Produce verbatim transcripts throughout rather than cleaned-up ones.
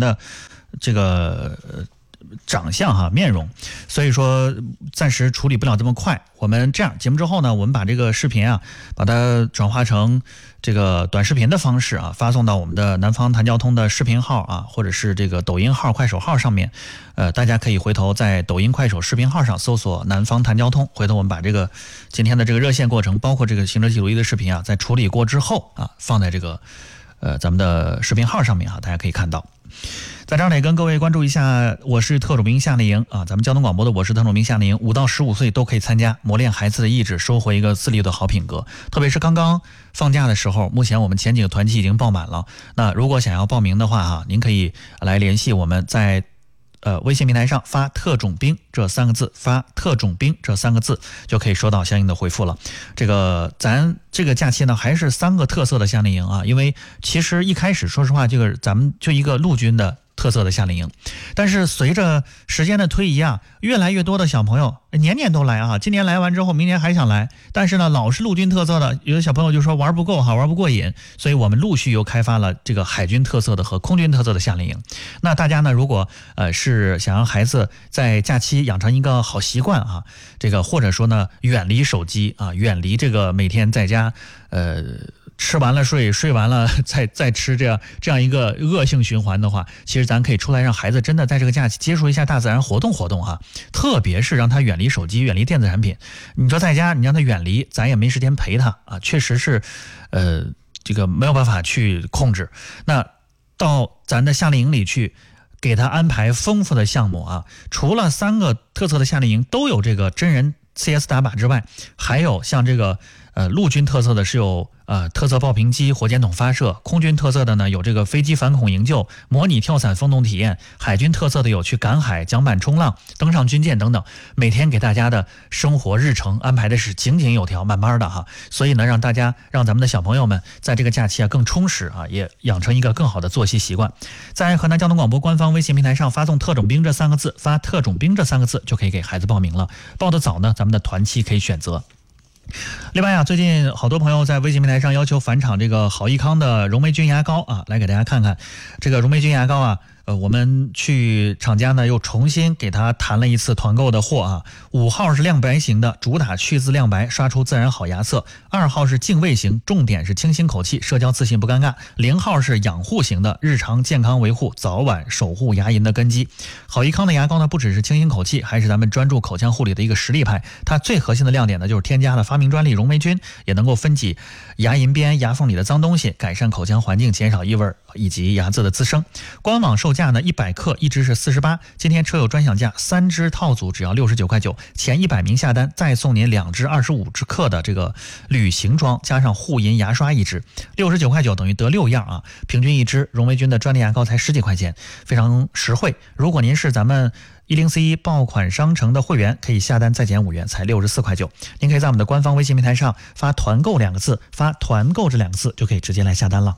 的这个长相哈面容，所以说暂时处理不了这么快。我们这样节目之后呢，我们把这个视频啊，把它转化成这个短视频的方式啊，发送到我们的南方谈交通的视频号啊，或者是这个抖音号、快手号上面。呃，大家可以回头在抖音、快手视频号上搜索南方谈交通，回头我们把这个今天的这个热线过程，包括这个行车记录仪的视频啊，在处理过之后啊，放在这个呃咱们的视频号上面啊，大家可以看到。在这儿呢，也跟各位关注一下，我是特种兵夏令营啊，咱们交通广播的我是特种兵夏令营，五到十五岁都可以参加，磨练孩子的意志，收获一个自立的好品格。特别是刚刚放假的时候，目前我们前几个团期已经爆满了。那如果想要报名的话哈，您可以来联系我们，在呃微信平台上发特种兵这三个字，发特种兵这三个字就可以收到相应的回复了。这个咱这个假期呢，还是三个特色的夏令营啊，因为其实一开始说实话，这个咱们就一个陆军的特色的夏令营，但是随着时间的推移啊，越来越多的小朋友年年都来啊，今年来完之后明年还想来，但是呢老是陆军特色的，有的小朋友就说玩不够哈，玩不过瘾，所以我们陆续又开发了这个海军特色的和空军特色的夏令营。那大家呢，如果呃是想让孩子在假期养成一个好习惯啊，这个或者说呢远离手机啊，远离这个每天在家呃吃完了睡，睡完了再再吃，这样这样一个恶性循环的话，其实咱可以出来让孩子真的在这个假期接触一下大自然，活动活动哈。特别是让他远离手机，远离电子产品。你说在家你让他远离，咱也没时间陪他啊，确实是，呃，这个没有办法去控制。那到咱的夏令营里去，给他安排丰富的项目啊，除了三个特色的夏令营都有这个真人 C S 打靶之外，还有像这个呃陆军特色的是有呃特色爆屏机、火箭筒发射，空军特色的呢有这个飞机反恐营救、模拟跳伞风洞体验，海军特色的有去赶海、桨板冲浪、登上军舰等等。每天给大家的生活日程安排的是井井有条，慢慢的哈，所以呢让大家让咱们的小朋友们在这个假期啊更充实啊，也养成一个更好的作息习惯。在河南交通广播官方微信平台上发送特种兵这三个字，发特种兵这三个字就可以给孩子报名了。报得早呢，咱们的团期可以选择。另外啊，最近好多朋友在微信平台上要求返场这个好益康的荣霉菌牙膏啊，来给大家看看这个荣霉菌牙膏啊。呃，我们去厂家呢又重新给他谈了一次团购的货啊。五号是亮白型的，主打去渍亮白，刷出自然好牙色；二号是净味型，重点是清新口气，社交自信不尴尬；零号是养护型的，日常健康维护，早晚守护牙龈的根基。好益康的牙膏呢，不只是清新口气，还是咱们专注口腔护理的一个实力派。它最核心的亮点呢，就是添加了发明专利荣霉菌，也能够分解牙龈边、牙缝里的脏东西，改善口腔环境，减少异味以及牙渍的滋生。官网售价呢，一百克一支是四十八，今天车友专享价，三支套组只要六十九块九，前一百名下单再送您两支二十五克的这个旅行装，加上护龈牙刷一支，六十九块九等于得六样啊，平均一支荣霉菌的专利牙膏才十几块钱，非常实惠。如果您是咱们一零四一爆款商城的会员，可以下单再减五元，才六十四块九。您可以在我们的官方微信平台上发团购两个字，发团购这两个字就可以直接来下单了。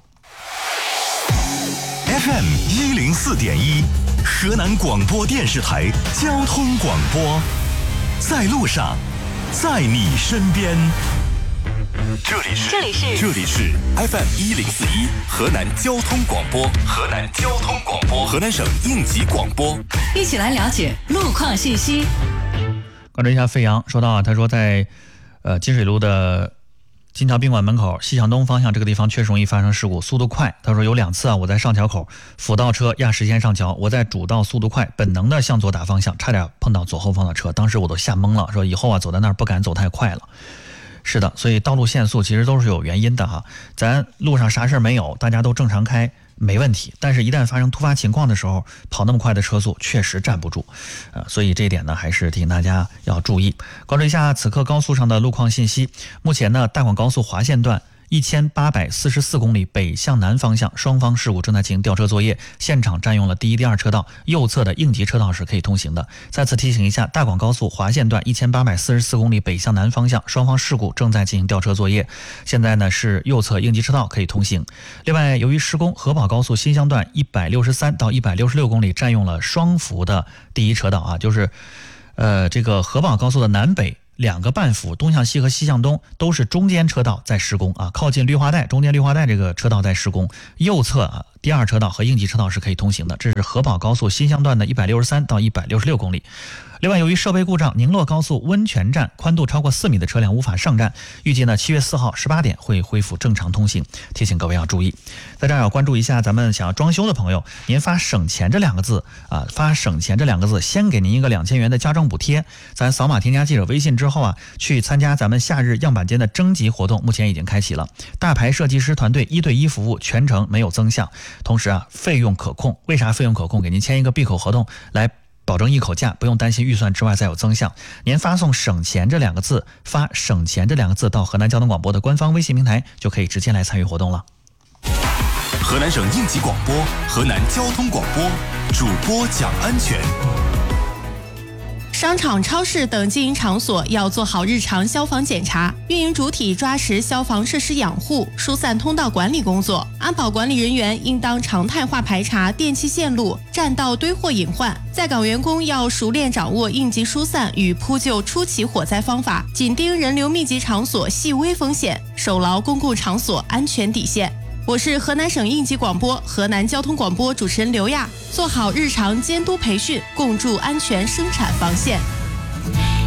F M 一零四点一，河南广播电视台交通广播，在路上，在你身边。这里是这里是这里是 F M 一零四一，河南交通广播，河南交通广播，河南省应急广播。 一起来了解路况信息。 关注一下飞扬，说到啊，他说在呃金水路的金桥宾馆门口西向东方向这个地方确实容易发生事故，速度快。他说有两次啊，我在上桥口辅道车压实线上桥，我在主道速度快，本能的向左打方向，差点碰到左后方的车，当时我都吓懵了，说以后啊走在那儿不敢走太快了。是的，所以道路限速其实都是有原因的哈。咱路上啥事没有，大家都正常开没问题，但是一旦发生突发情况的时候，跑那么快的车速确实站不住，呃，所以这一点呢还是提醒大家要注意。关注一下此刻高速上的路况信息。目前呢，大广高速华县段一千八百四十四公里北向南方向，双方事故正在进行吊车作业，现场占用了第一、第二车道，右侧的应急车道是可以通行的。再次提醒一下，大广高速华县段一千八百四十四公里北向南方向，双方事故正在进行吊车作业，现在呢是右侧应急车道可以通行。另外，由于施工，河宝高速新乡段一百六十三到一百六十六公里占用了双幅的第一车道啊，就是呃这个河宝高速的南北两个半幅，东向西和西向东都是中间车道在施工啊，靠近绿化带，中间绿化带这个车道在施工，右侧啊第二车道和应急车道是可以通行的。这是河宝高速新乡段的一百六十三到一百六十六公里。另外，由于设备故障，宁洛高速温泉站宽度超过四米的车辆无法上站，预计呢七月四号十八点会恢复正常通行，提醒各位要注意。在这儿要关注一下咱们想要装修的朋友，您发省钱这两个字啊，发省钱这两个字，先给您一个两千元的家装补贴。咱扫码添加记者微信之后啊，去参加咱们夏日样板间的征集活动，目前已经开启了。大牌设计师团队一对一服务，全程没有增项，同时啊费用可控。为啥费用可控？给您签一个闭口合同来保证一口价，不用担心预算之外再有增项。您发送省钱这两个字，发省钱这两个字到河南交通广播的官方微信平台，就可以直接来参与活动了。 河南省应急广播，河南交通广播，主播讲安全。 商场、超市等经营场所要做好日常消防检查，运营主体抓实消防设施养护、疏散通道管理工作。安保管理人员应当常态化排查电气线路、占道堆货隐患。在岗员工要熟练掌握应急疏散与扑救初期火灾方法，紧盯人流密集场所细微风险，守牢公共场所安全底线。我是河南省应急广播、河南交通广播主持人刘亚，做好日常监督培训，共筑安全生产防线。